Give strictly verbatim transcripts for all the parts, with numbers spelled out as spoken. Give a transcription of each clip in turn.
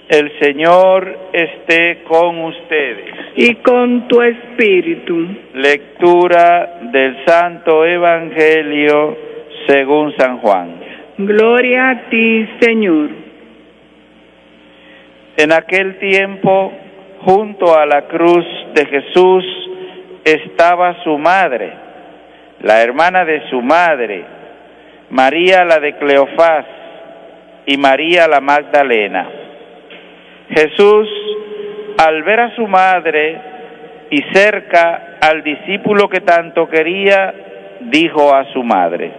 El Señor esté con ustedes. Y con tu espíritu. Lectura del Santo Evangelio según San Juan. Gloria a ti, Señor. En aquel tiempo, junto a la cruz de Jesús, estaba su madre, la hermana de su madre, María la de Cleofás y María la Magdalena. Jesús, al ver a su madre y cerca al discípulo que tanto quería, dijo a su madre: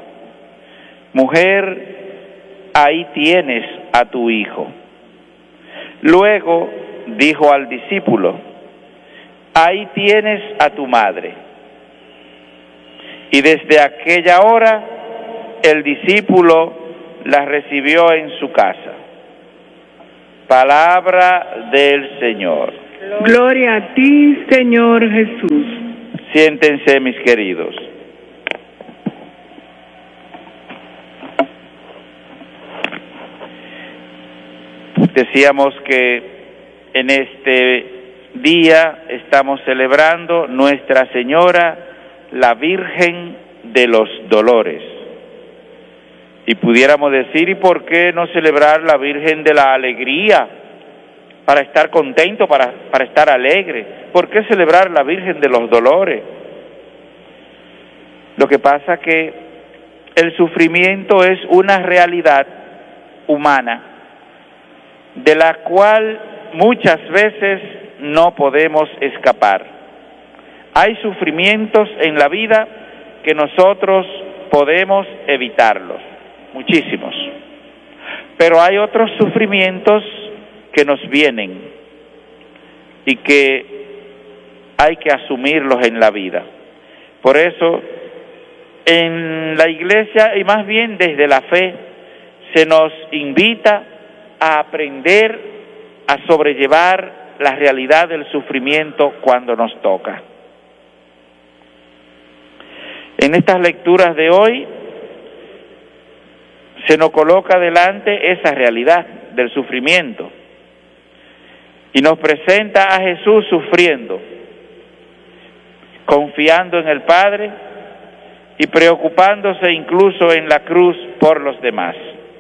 Mujer, ahí tienes a tu hijo. Luego dijo al discípulo: Ahí tienes a tu madre. Y desde aquella hora el discípulo la recibió en su casa. Palabra del Señor. Gloria a ti, Señor Jesús. Siéntense, mis queridos. Decíamos que en este día estamos celebrando Nuestra Señora, la Virgen de los Dolores. Y pudiéramos decir, ¿y por qué no celebrar la Virgen de la Alegría? Para estar contento, para, para estar alegre. ¿Por qué celebrar la Virgen de los Dolores? Lo que pasa que el sufrimiento es una realidad humana, de la cual muchas veces no podemos escapar. Hay sufrimientos en la vida que nosotros podemos evitarlos, muchísimos. Pero hay otros sufrimientos que nos vienen y que hay que asumirlos en la vida. Por eso, en la Iglesia, y más bien desde la fe, se nos invita a aprender a sobrellevar la realidad del sufrimiento cuando nos toca. En estas lecturas de hoy se nos coloca delante esa realidad del sufrimiento y nos presenta a Jesús sufriendo, confiando en el Padre y preocupándose incluso en la cruz por los demás.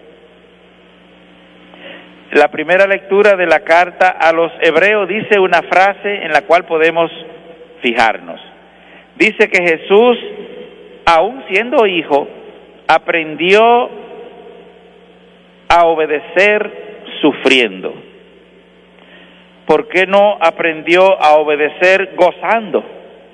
La primera lectura de la carta a los Hebreos dice una frase en la cual podemos fijarnos. Dice que Jesús, aún siendo hijo, aprendió a obedecer sufriendo. ¿Por qué no aprendió a obedecer gozando?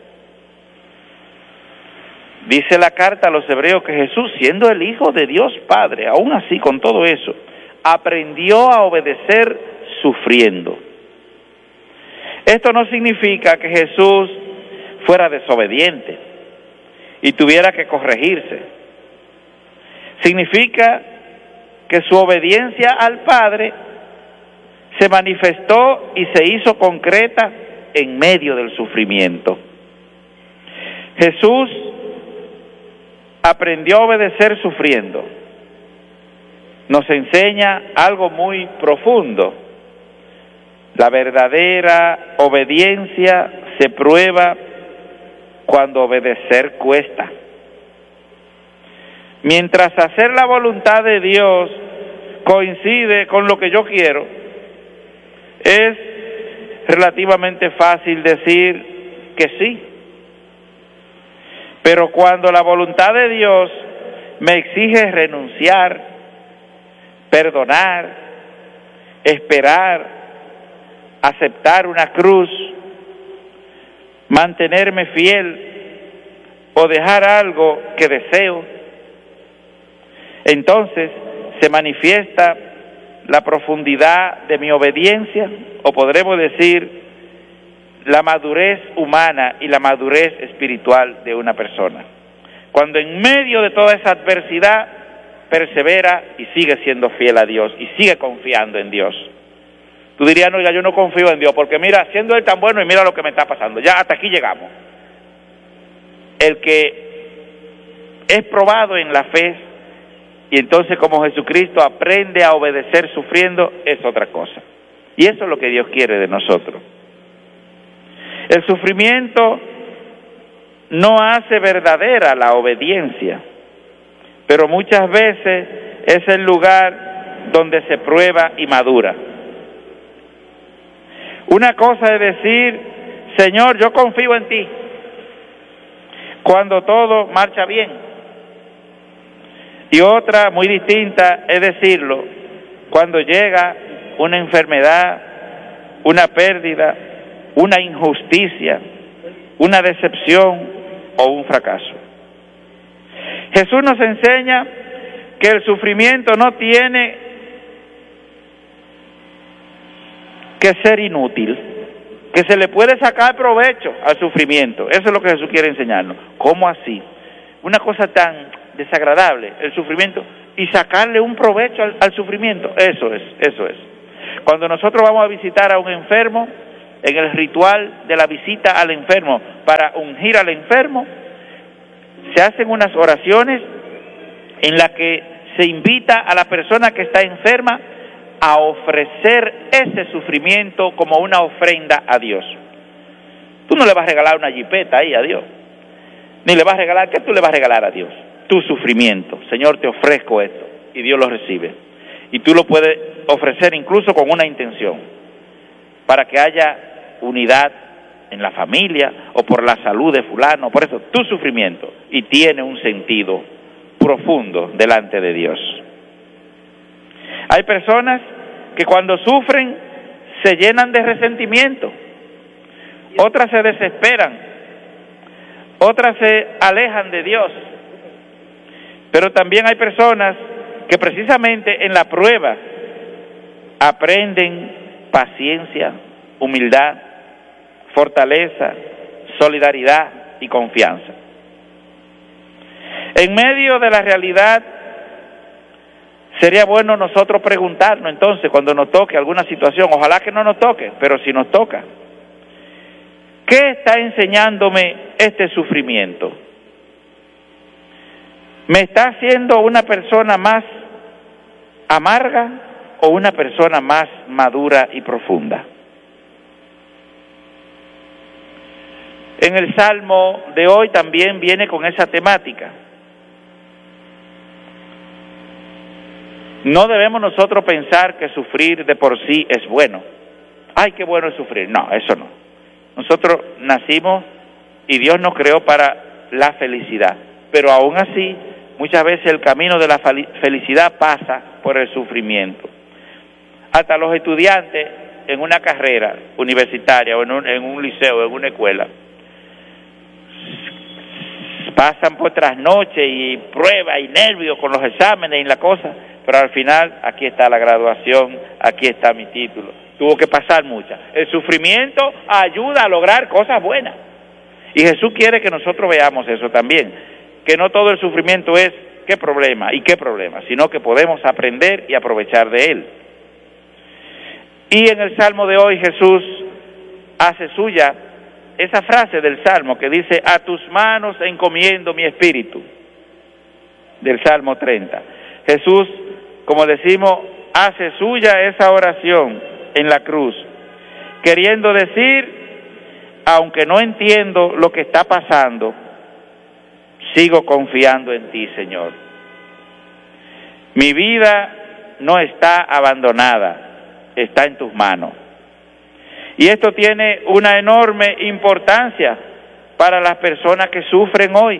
Dice la carta a los Hebreos que Jesús, siendo el Hijo de Dios Padre, aún así con todo eso, aprendió a obedecer sufriendo. Esto no significa que Jesús fuera desobediente y tuviera que corregirse. Significa que su obediencia al Padre se manifestó y se hizo concreta en medio del sufrimiento. Jesús aprendió a obedecer sufriendo. Nos enseña algo muy profundo. La verdadera obediencia se prueba cuando obedecer cuesta. Mientras hacer la voluntad de Dios coincide con lo que yo quiero, es relativamente fácil decir que sí. Pero cuando la voluntad de Dios me exige renunciar, perdonar, esperar, aceptar una cruz, mantenerme fiel o dejar algo que deseo, entonces se manifiesta la profundidad de mi obediencia, o podremos decir la madurez humana y la madurez espiritual de una persona. Cuando en medio de toda esa adversidad persevera y sigue siendo fiel a Dios y sigue confiando en Dios. Tú dirías, no, ya yo no confío en Dios, porque mira, siendo Él tan bueno y mira lo que me está pasando, ya hasta aquí llegamos. El que es probado en la fe y entonces como Jesucristo aprende a obedecer sufriendo, es otra cosa. Y eso es lo que Dios quiere de nosotros. El sufrimiento no hace verdadera la obediencia, pero muchas veces es el lugar donde se prueba y madura. Una cosa es decir, Señor, yo confío en ti, cuando todo marcha bien. Y otra muy distinta es decirlo cuando llega una enfermedad, una pérdida, una injusticia, una decepción o un fracaso. Jesús nos enseña que el sufrimiento no tiene que ser inútil, que se le puede sacar provecho al sufrimiento. Eso es lo que Jesús quiere enseñarnos. ¿Cómo así? Una cosa tan desagradable, el sufrimiento, y sacarle un provecho al, al sufrimiento. Eso es, eso es. Cuando nosotros vamos a visitar a un enfermo, en el ritual de la visita al enfermo, para ungir al enfermo, se hacen unas oraciones en las que se invita a la persona que está enferma a ofrecer ese sufrimiento como una ofrenda a Dios. Tú no le vas a regalar una jipeta ahí a Dios, ni le vas a regalar, ¿qué tú le vas a regalar a Dios? Tu sufrimiento. Señor, te ofrezco esto, y Dios lo recibe. Y tú lo puedes ofrecer incluso con una intención, para que haya unidad en la familia, o por la salud de fulano, por eso tu sufrimiento, y tiene un sentido profundo delante de Dios. Hay personas que cuando sufren se llenan de resentimiento, otras se desesperan, otras se alejan de Dios, pero también hay personas que precisamente en la prueba aprenden paciencia, humildad, fortaleza, solidaridad y confianza. En medio de la realidad, sería bueno nosotros preguntarnos entonces, cuando nos toque alguna situación, ojalá que no nos toque, pero si nos toca, ¿qué está enseñándome este sufrimiento? ¿Me está haciendo una persona más amarga o una persona más madura y profunda? En el Salmo de hoy también viene con esa temática. No debemos nosotros pensar que sufrir de por sí es bueno. Ay, qué bueno es sufrir. No, eso no. Nosotros nacimos y Dios nos creó para la felicidad, pero aún así, muchas veces el camino de la felicidad pasa por el sufrimiento. Hasta los estudiantes en una carrera universitaria o en un, en un liceo, en una escuela, pasan por trasnoche y pruebas y nervios con los exámenes y la cosa, pero al final aquí está la graduación, aquí está mi título. Tuvo que pasar muchas. El sufrimiento ayuda a lograr cosas buenas. Y Jesús quiere que nosotros veamos eso también, que no todo el sufrimiento es qué problema y qué problema, sino que podemos aprender y aprovechar de él. Y en el Salmo de hoy Jesús hace suya esa frase del Salmo que dice, a tus manos encomiendo mi espíritu, del Salmo treinta. Jesús, como decimos, hace suya esa oración en la cruz, queriendo decir, aunque no entiendo lo que está pasando, sigo confiando en ti, Señor. Mi vida no está abandonada, está en tus manos. Y esto tiene una enorme importancia para las personas que sufren hoy.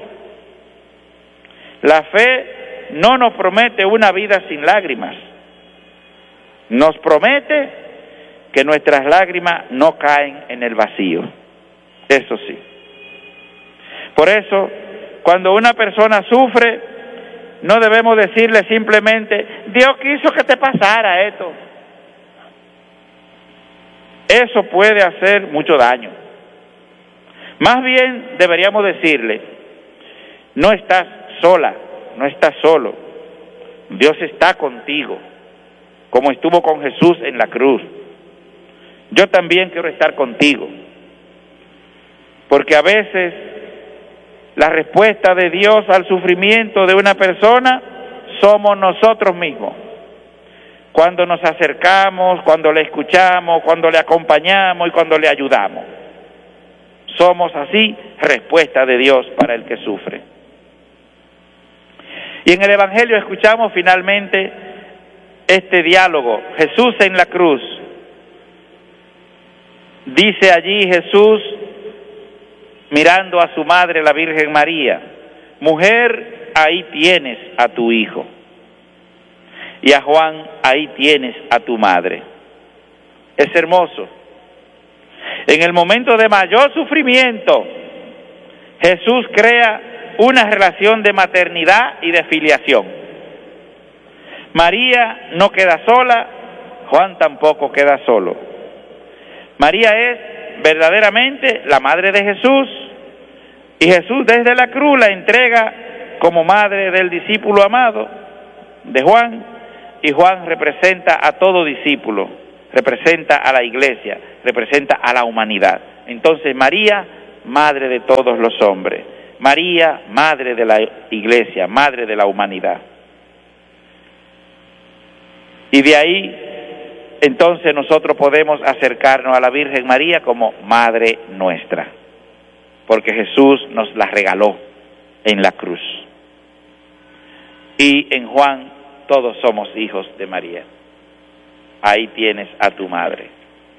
La fe no nos promete una vida sin lágrimas. Nos promete que nuestras lágrimas no caen en el vacío. Eso sí. Por eso, cuando una persona sufre, no debemos decirle simplemente, Dios quiso que te pasara esto. Eso puede hacer mucho daño. Más bien deberíamos decirle, no estás sola, no estás solo. Dios está contigo, como estuvo con Jesús en la cruz. Yo también quiero estar contigo. Porque a veces la respuesta de Dios al sufrimiento de una persona somos nosotros mismos. cuando nos acercamos, cuando le escuchamos, cuando le acompañamos y cuando le ayudamos. Somos así respuesta de Dios para el que sufre. Y en el Evangelio escuchamos finalmente este diálogo. Jesús en la cruz. Dice allí Jesús, mirando a su madre, la Virgen María: mujer, ahí tienes a tu hijo. Y a Juan: ahí tienes a tu madre. Es hermoso. En el momento de mayor sufrimiento, Jesús crea una relación de maternidad y de filiación. María no queda sola, Juan tampoco queda solo. María es verdaderamente la madre de Jesús, y Jesús desde la cruz la entrega como madre del discípulo amado de Juan, y Juan representa a todo discípulo, representa a la iglesia, representa a la humanidad. Entonces María, madre de todos los hombres, María, madre de la iglesia, madre de la humanidad. Y de ahí entonces nosotros podemos acercarnos a la Virgen María como madre nuestra, porque Jesús nos la regaló en la cruz. Y en Juan todos somos hijos de María. Ahí tienes a tu madre.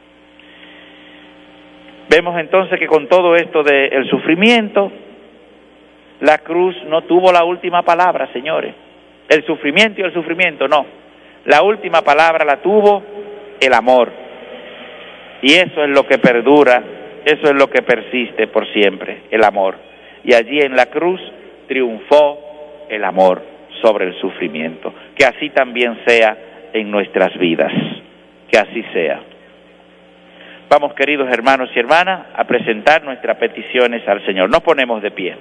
Vemos entonces que con todo esto del sufrimiento, la cruz no tuvo la última palabra, señores. El sufrimiento y el sufrimiento, no. La última palabra la tuvo el amor. Y eso es lo que perdura, eso es lo que persiste por siempre, el amor. Y allí en la cruz triunfó el amor sobre el sufrimiento. Que así también sea en nuestras vidas, que así sea. Vamos, queridos hermanos y hermanas, a presentar nuestras peticiones al Señor. Nos ponemos de pie.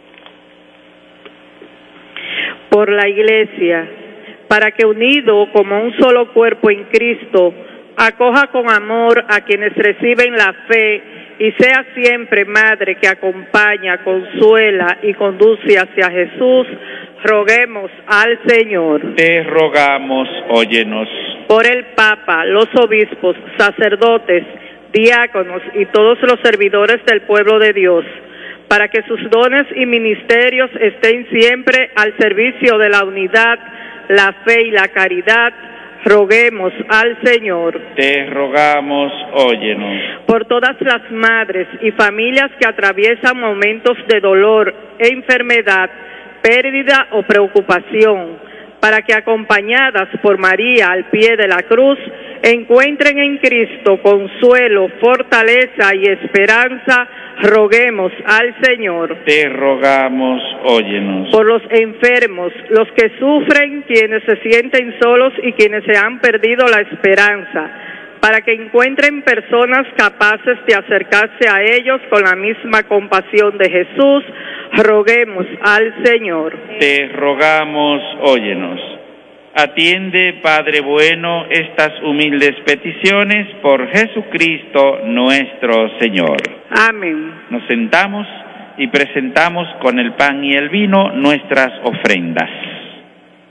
Por la Iglesia, para que unido como un solo cuerpo en Cristo, acoja con amor a quienes reciben la fe y sea siempre madre que acompaña, consuela y conduce hacia Jesús, roguemos al Señor. Te rogamos, óyenos. Por el Papa, los obispos, sacerdotes, diáconos y todos los servidores del pueblo de Dios, para que sus dones y ministerios estén siempre al servicio de la unidad, la fe y la caridad, roguemos al Señor. Te rogamos, óyenos. Por todas las madres y familias que atraviesan momentos de dolor, enfermedad, pérdida o preocupación, para que acompañadas por María al pie de la cruz, encuentren en Cristo consuelo, fortaleza y esperanza, roguemos al Señor. Te rogamos, óyenos. Por los enfermos, los que sufren, quienes se sienten solos y quienes se han perdido la esperanza, para que encuentren personas capaces de acercarse a ellos con la misma compasión de Jesús, roguemos al Señor. Te rogamos, óyenos. Atiende, Padre bueno, estas humildes peticiones por Jesucristo nuestro Señor. Amén. Nos sentamos y presentamos con el pan y el vino nuestras ofrendas.